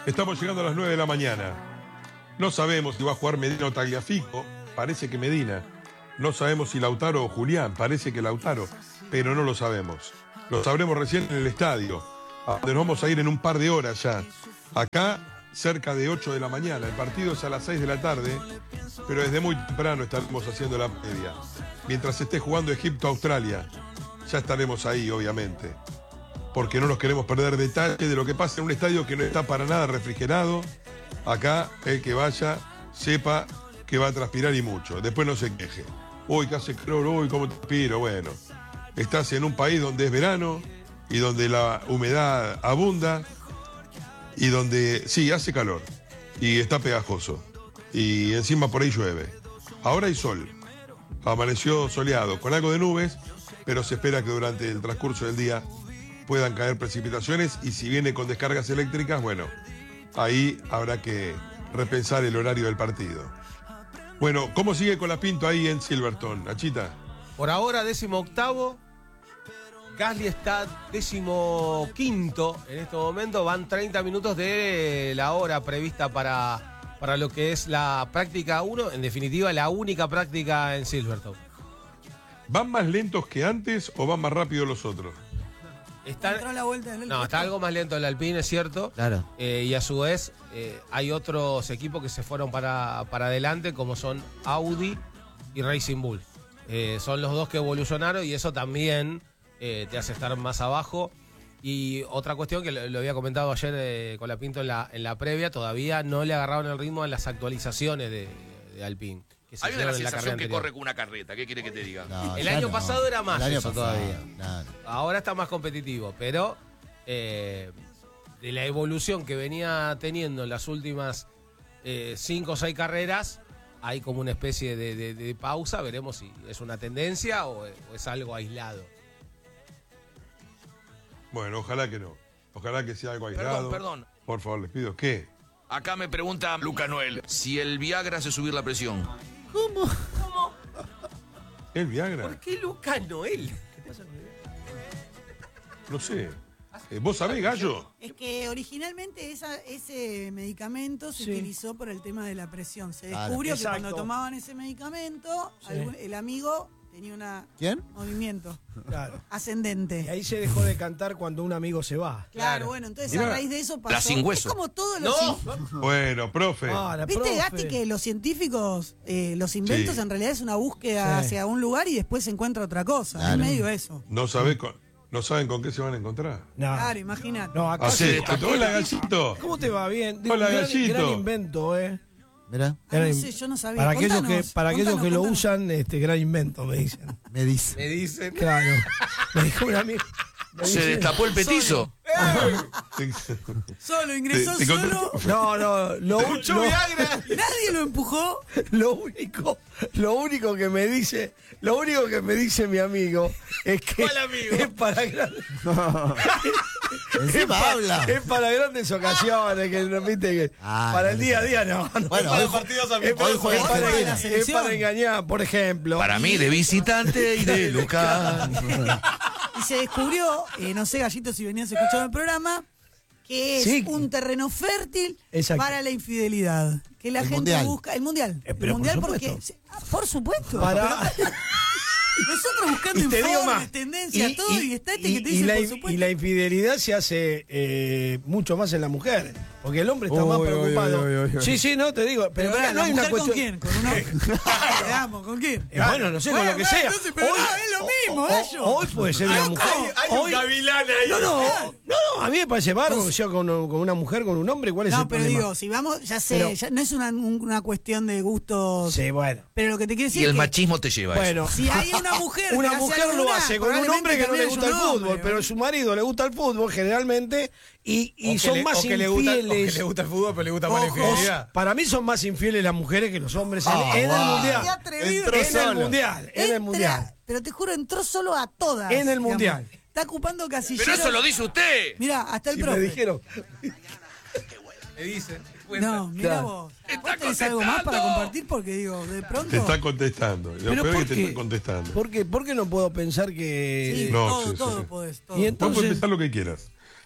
Estamos llegando a las 9 de la mañana. No sabemos si va a jugar Medina o Tagliafico. Parece que Medina. No sabemos si Lautaro o Julián. Parece que Lautaro. Pero no lo sabemos. Lo sabremos recién en el estadio, a donde nos vamos a ir en un par de horas ya. Acá, cerca de 8 de la mañana. El partido es a las 6 de la tarde, pero desde muy temprano estaremos haciendo la previa. Mientras esté jugando Egipto-Australia, ya estaremos ahí, obviamente. Porque no nos queremos perder detalle de lo que pasa en un estadio que no está para nada refrigerado. Acá, el que vaya, sepa que va a transpirar y mucho. Después no se queje. Uy, que hace calor, uy, cómo transpiro. Bueno, estás en un país donde es verano y donde la humedad abunda y donde, sí, hace calor y está pegajoso. Y encima por ahí llueve. Ahora hay sol. Amaneció soleado, con algo de nubes, pero se espera que durante el transcurso del día puedan caer precipitaciones y si viene con descargas eléctricas, bueno, ahí habrá que repensar el horario del partido. Bueno, ¿cómo sigue Colapinto ahí en Silverstone, Nachita? Por ahora 18º, Gasly está 15º en este momento, van 30 minutos de la hora prevista para lo que es la práctica 1, en definitiva la única práctica en Silverstone. ¿Van más lentos que antes o van más rápido los otros? Está algo más lento el Alpine, es cierto. Claro. Y a su vez hay otros equipos que se fueron para adelante, como son Audi y Racing Bull. Son los dos que evolucionaron y eso también te hace estar más abajo. Y otra cuestión que lo había comentado ayer con Colapinto en la previa, todavía no le agarraron el ritmo en las actualizaciones de Alpine. Hay una sensación que corre con una carreta, ¿qué quiere que te diga? No, el año pasado era más eso todavía. Claro. Ahora está más competitivo, pero de la evolución que venía teniendo en las últimas 5 o 6 carreras, hay como una especie de pausa. Veremos si es una tendencia o es algo aislado. Bueno, ojalá que no. Ojalá que sea algo aislado. Perdón. Por favor, les pido. ¿Qué? Acá me pregunta Luca Noel si el Viagra hace subir la presión. ¿Cómo? ¿El Viagra? ¿Por qué Lucas Noel? No sé. ¿Vos sabés, Gallo? Es que originalmente ese medicamento se utilizó por el tema de la presión. Se descubrió que cuando tomaban ese medicamento, el amigo tenía un movimiento ascendente. Y ahí se dejó de cantar cuando un amigo se va. Claro, bueno, entonces a raíz de eso pasó. La sin hueso. Es como todos los... Bueno, profe. ¿Viste, Gasti, que los científicos, los inventos en realidad es una búsqueda hacia un lugar y después se encuentra otra cosa? Claro. Es medio eso. No saben con qué se van a encontrar. No. Claro, imagínate. No, acá Así, hola, Gallito. ¿Cómo te va? Bien. Hola, gran Gallito. invento, Mirá, No sé, yo no sabía. Para aquellos Contanos, que lo usan, gran invento, me dicen. me dice. Me dicen. Claro. Me dijo un amigo. ¿Se destapó el petizo? Solo, ingresó Te solo. No, Nadie lo empujó. lo único que me dice mi amigo es que ¿Cuál amigo? es para grandes, Encima habla. es para grandes ocasiones, que no viste que para el día a día no. Bueno, Para hoy, partidos Es hoy juega Argentina. es para engañar, por ejemplo. Para mí, de visitante y de local. Y se descubrió, no sé, Gallito, si venías escuchando el programa, que es un terreno fértil para la infidelidad. Que la gente mundial. busca. El mundial. Pero el mundial por porque. supuesto. Por supuesto. Nosotros buscando Y te digo informes, más, tendencias, todo, y está que te dice por supuesto. y la infidelidad se hace mucho más en la mujer, porque el hombre está más preocupado. Sí, no, te digo, pero Pero no ¿la hay una mujer cuestión. con quién? ¿Con uno? Veamos, ¿con quién? Bueno, no sé, con lo que sea. Entonces, pero es lo mismo, ellos. Hoy puede ser una mujer. Hay un gavilán ahí. No, a mí me parece bárbaro que sea con una mujer, con un hombre, ¿cuál es el No, pero problema? digo, si vamos, ya sé, Pero- ya no es una cuestión de gustos. Sí, bueno. Pero lo que te quiero decir Y el es que machismo te lleva a eso. Bueno, si hay una mujer que hace lo alguna, hace con un hombre que no le gusta el fútbol, pero a su marido le gusta el fútbol generalmente y son más infieles. O que le gusta el fútbol, pero le gusta más la infidelidad. Para mí son más infieles las mujeres que los hombres en el Qué mundial. atrevido. En el mundial. Pero te juro, entró solo a todas. En el digamos. mundial. Está ocupando casilleros. Pero eso lo dice usted. Mirá, hasta el Si me profe. dijeron. Me dicen. No, mirá Claro. vos. ¿Vos tenés algo más para compartir? Porque digo, de pronto. Te está contestando. Lo Pero peor ¿por es que te qué? está contestando. ¿Por qué no puedo pensar Sí, que No, todo, sí, todo sí. podés. Todo. Y Vos entonces podés pensar lo que quieras.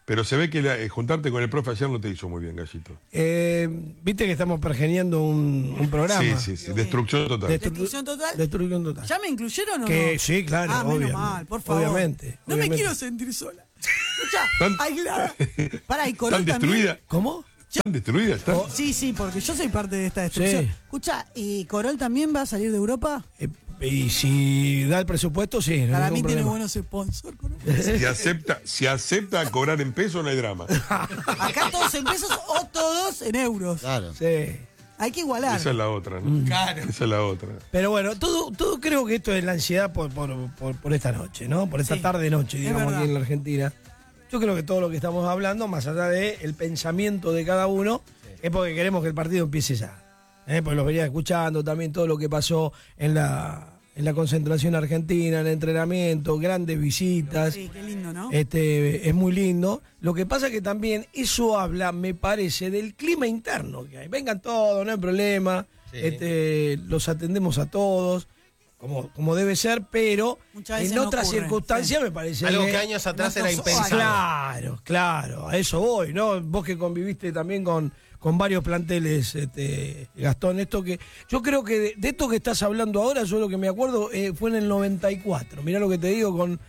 Pero se ve que juntarte con el profe ayer no te hizo muy bien, Gallito. Viste que estamos pergeniando un programa. Sí. Destrucción total. ¿Destrucción total? Destrucción total. ¿Ya me incluyeron o no? Sí, claro, menos mal, por favor. Obviamente. No me quiero sentir sola. Escuchá, aislada. Pará, y Corol ¿Están también. destruidas? ¿Cómo? ¿Están destruidas? Sí, porque yo soy parte de esta destrucción. Sí. Escucha, ¿y Corol también va a salir de Europa? Y si da el presupuesto, sí. No Para hay mí ningún tiene problema. buenos sponsors. Corol. Si acepta cobrar en pesos, no hay drama. Acá todos en pesos o todos en euros. Claro. Sí. Hay que igualar. Esa es la otra, ¿no? Claro. Esa es la otra. Pero bueno, todo creo que esto es la ansiedad por esta noche, ¿no? Por esta Sí, tarde-noche, digamos, verdad. aquí en la Argentina. Yo creo que todo lo que estamos hablando, más allá del pensamiento de cada uno, es porque queremos que el partido empiece ya. Porque los venía escuchando también todo lo que pasó en la concentración argentina, en el entrenamiento, grandes visitas. Sí, qué lindo, ¿no? Es muy lindo. Lo que pasa que también eso habla, me parece, del clima interno que hay. Vengan todos, no hay problema. Sí. Los atendemos a todos, como debe ser, pero Muchas veces en no otras ocurre, circunstancias me parece Algo que años atrás no era sos- impensable. Claro, a eso voy, ¿no? Vos que conviviste también con varios planteles, Gastón, esto que yo creo que de esto que estás hablando ahora, yo lo que me acuerdo fue en el 94. Mirá lo que te digo con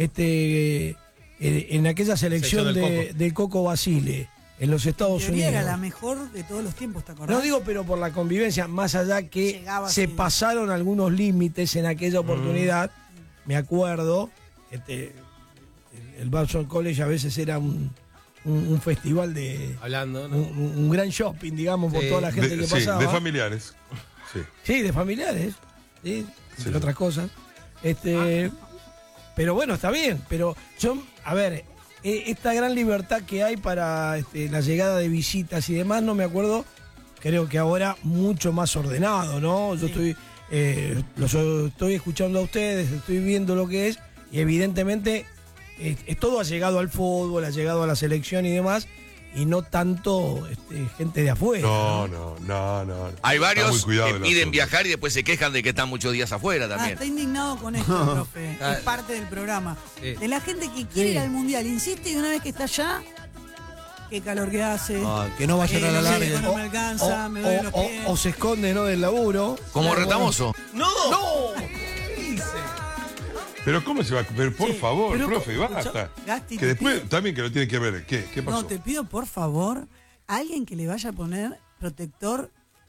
en aquella selección Selección de Coco Basile en los Estados En teoría Unidos. era la mejor de todos los tiempos, ¿te acordás? No digo, pero por la convivencia, más allá que Llegaba se así. pasaron algunos límites en aquella oportunidad, me acuerdo, el Barson College a veces era un festival de... Hablando, ¿no? Un gran shopping, digamos, por Sí. toda la gente que Sí, pasaba. de familiares. Sí. Sí, de familiares, ¿sí? Entre Sí. otras cosas. Pero bueno, está bien. Pero yo, a ver, esta gran libertad que hay para la llegada de visitas y demás, no me acuerdo, creo que ahora mucho más ordenado, ¿no? Yo los estoy escuchando a ustedes, estoy viendo lo que es, y evidentemente todo ha llegado al fútbol, ha llegado a la selección y demás, y no tanto gente de afuera. No. Hay Está muy varios cuidado que el piden asunto. viajar y después se quejan de que están muchos días afuera también. Está indignado con esto, profe. Es parte del programa. Sí. De la gente que quiere ir al mundial, insiste, y una vez que está allá, qué calor que hace. Que no vayan a la no sé, larga. no me alcanza, me duelen los pies. O se esconde, ¿no? Del laburo. Como Claro, Retamoso. ¡No! Pero ¿cómo se va? Pero por Sí, favor, pero, profe, basta. escucha, Gasti, Que te después pido- también que lo tiene que ver. ¿Qué pasó? No, te pido por favor, alguien que le vaya a poner protector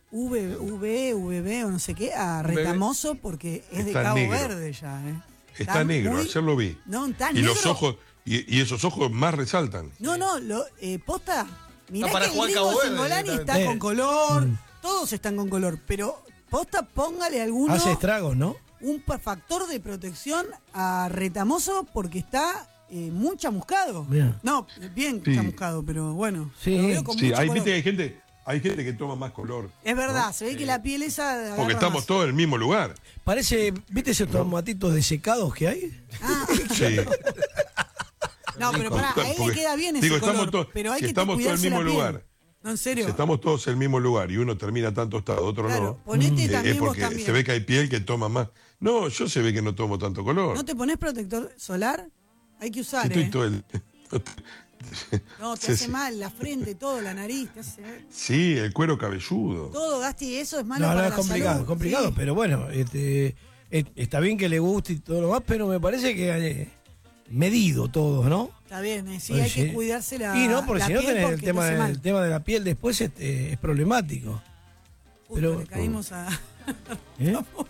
VB o no sé qué a Retamoso, porque es de Está Cabo negro. Verde ya. Está negro, muy- ayer lo vi. No, está Y negro. los ojos, y esos ojos más resaltan. No, posta. Mirá No, para que el jugar gringo Cabo Verde, Cingolani está directamente. con color, todos están con color, pero posta, póngale alguno Hace estragos, ¿no? un factor de protección a Retamoso porque está muy chamuscado. Bien. No, bien Sí. chamuscado, pero bueno. Sí. lo veo con Sí, mucho hay color. gente que toma más color. Es verdad, se ve que la piel esa agarra Porque estamos más. todos en el mismo lugar. Parece, ¿viste esos tomatitos desecados que hay? Ah, Sí. no, pero pará, a él le Porque, queda bien ese digo, color, estamos todos, pero hay que estamos todos en el cuidarse la mismo piel. lugar. No, en serio. Si estamos todos en el mismo lugar y uno termina tanto estado, otro Claro, no. ponete también es vos porque también. se ve que hay piel que toma más. No, yo se ve que no tomo tanto color. ¿No te pones protector solar? Hay que usar, Estoy todo el... No, te Sí, hace sí. mal, la frente, todo, la nariz, te hace Sí, el cuero cabelludo. todo, Gasti, eso es malo No, para es la complicado, salud. complicado, Sí. pero bueno, está bien que le guste y todo lo más, pero me parece que medido todo, ¿no? Está bien, sí, Oye, hay que sí. cuidarse la Y no, porque la si no piel tenés el porque te tema, hace mal. el tema de la piel después es problemático. Justo pero- le caímos a... ¿Eh?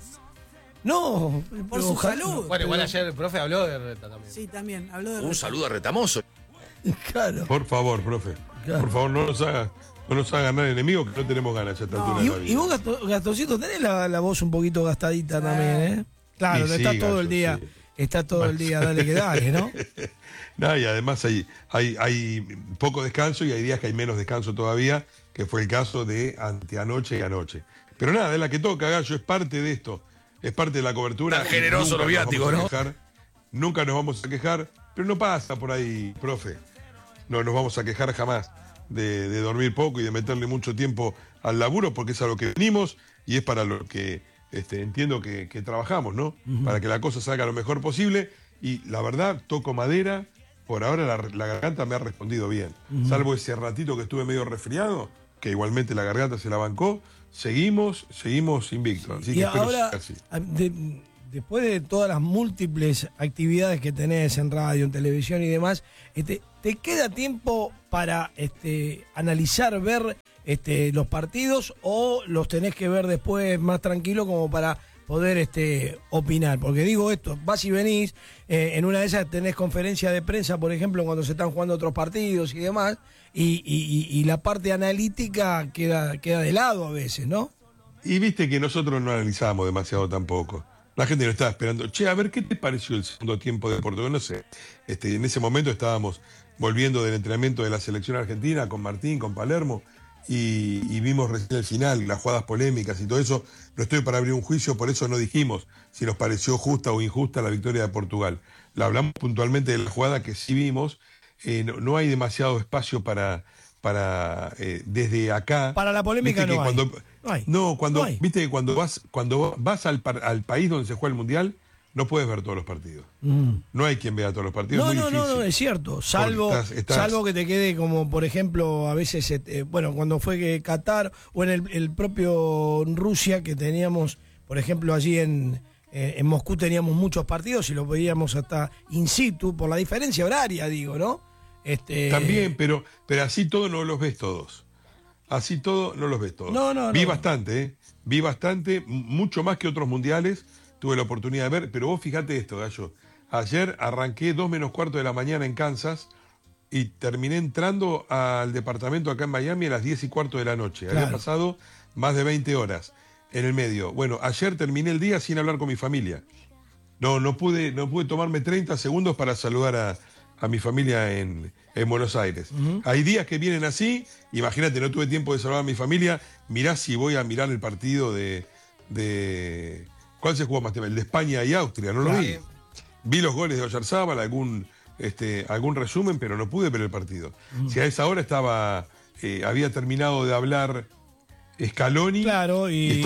No, Por pero su ojalá- salud. Bueno, igual ayer el profe habló de Reta también. Sí, también, habló de... Un saludo a Retamoso. Claro. Por favor, profe. Claro. Por favor, no nos haga ganar enemigos que no tenemos ganas a esta altura de la vida. Y vos, Gastoncito, tenés la voz un poquito gastadita también, ¿eh? Claro, Y está sí, todo el Gato, día, sí. está todo el día, dale que dale, ¿no? No, y además hay poco descanso y hay días que hay menos descanso todavía, que fue el caso de anteanoche y anoche. Pero nada, es la que toca, Gallo, es parte de esto, es parte de la cobertura. Tan generoso Nunca los viáticos, nos vamos a ¿no? quejar, nunca nos vamos a quejar, pero no pasa por ahí, profe. No nos vamos a quejar jamás de dormir poco y de meterle mucho tiempo al laburo, porque es a lo que venimos y es para lo que entiendo que trabajamos, ¿no? Para que la cosa salga lo mejor posible. Y la verdad, toco madera, por ahora la garganta me ha respondido bien. Salvo ese ratito que estuve medio resfriado, que igualmente la garganta se la bancó, seguimos invictos. Así y que ahora, espero después de todas las múltiples actividades que tenés en radio, en televisión y demás, ¿te queda tiempo para analizar, ver los partidos o los tenés que ver después más tranquilo como para poder opinar? Porque digo esto, vas y venís, en una de esas tenés conferencia de prensa, por ejemplo, cuando se están jugando otros partidos y demás, y la parte analítica queda de lado a veces, ¿no? Y viste que nosotros no analizamos demasiado tampoco. La gente no estaba esperando. Che, a ver, ¿qué te pareció el segundo tiempo de Portugal? No sé. En ese momento estábamos volviendo del entrenamiento de la selección argentina con Martín, con Palermo, y vimos recién el final, las jugadas polémicas y todo eso. No estoy para abrir un juicio, por eso no dijimos si nos pareció justa o injusta la victoria de Portugal. La hablamos puntualmente de la jugada que sí vimos. No hay demasiado espacio para desde acá. Para la polémica no hay. Viste que cuando vas al país donde se juega el Mundial, no puedes ver todos los partidos. No hay quien vea todos los partidos. No, es cierto. Salvo que te quede como, por ejemplo, a veces, cuando fue Qatar o en el propio Rusia, que teníamos, por ejemplo, allí en Moscú teníamos muchos partidos y los veíamos hasta in situ, por la diferencia horaria, digo, ¿no? También, pero así todo no los ves todos. Así todo no los ves todos. Vi bastante, mucho más que otros mundiales. Tuve la oportunidad de ver, pero vos fíjate esto, Gallo. Ayer arranqué 2 menos cuarto de la mañana en Kansas y terminé entrando al departamento acá en Miami a las 10 y cuarto de la noche. Había pasado más de 20 horas en el medio. Bueno, ayer terminé el día sin hablar con mi familia. No pude tomarme 30 segundos para saludar a mi familia en Buenos Aires. Hay días que vienen así, imagínate, no tuve tiempo de saludar a mi familia, mirá si voy a mirar el partido de ¿cuál se jugó más tema? El de España y Austria, no lo vi. Vi los goles de Oyarzábal, algún resumen, pero no pude ver el partido. Si a esa hora había terminado de hablar Scaloni, y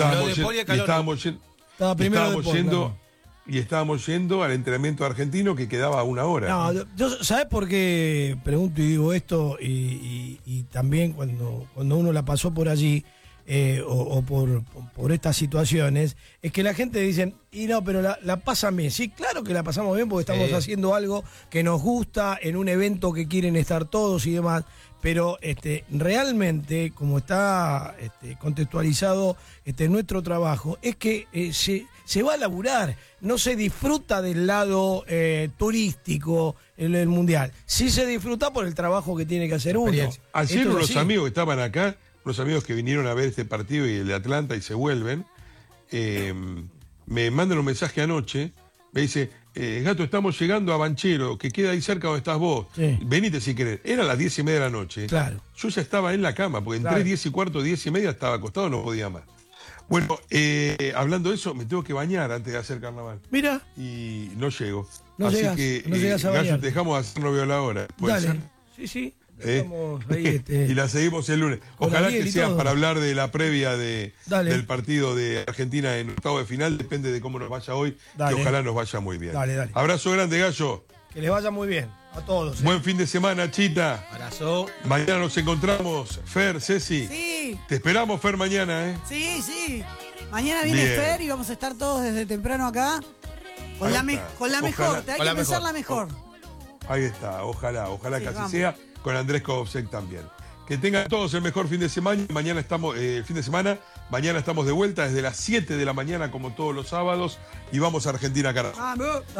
estábamos yendo al entrenamiento argentino que quedaba a 1 hora. Yo, ¿sabes por qué pregunto y digo esto? Y también cuando uno la pasó por allí, o por estas situaciones, es que la gente dice, pero la pasan bien. Sí, claro que la pasamos bien porque estamos haciendo algo que nos gusta en un evento que quieren estar todos y demás, pero realmente, como está contextualizado nuestro trabajo, es que se va a laburar, no se disfruta del lado turístico en el Mundial, sí se disfruta por el trabajo que tiene que hacer uno. Ayer unos amigos que estaban acá, unos amigos que vinieron a ver este partido y el de Atlanta y se vuelven, me mandan un mensaje anoche, me dice, Gato, estamos llegando a Banchero, que queda ahí cerca donde estás vos. Sí. Venite si querés. Era a las 10:30 de la noche. Claro. Yo ya estaba en la cama, porque entré 10 y cuarto, 10:30 estaba acostado, no podía más. Bueno, hablando de eso, me tengo que bañar antes de hacer carnaval. Mira. Y no llego. No Así llegas, que, no llegas a bañar. Gallo, te dejamos hacer novio a la hora. Dale. Ser? Sí. Ahí, y la seguimos el lunes. Ojalá que sea para hablar de la previa del partido de Argentina en octavo de final. Depende de cómo nos vaya hoy. Que ojalá nos vaya muy bien. Dale. Abrazo grande, Gallo. Que les vaya muy bien a todos. Buen fin de semana, Chita. Abrazo. Mañana nos encontramos. Fer, Ceci. Sí. Te esperamos, Fer, mañana, ¿eh? Sí. Mañana viene Fer y vamos a estar todos desde temprano acá. Con la mejor. Hay que pensar la mejor. Ahí está. Ojalá que así sea. Con Andrés Kovsek también. Que tengan todos el mejor fin de semana. Mañana estamos de vuelta desde las 7 de la mañana como todos los sábados y vamos a Argentina, carajo.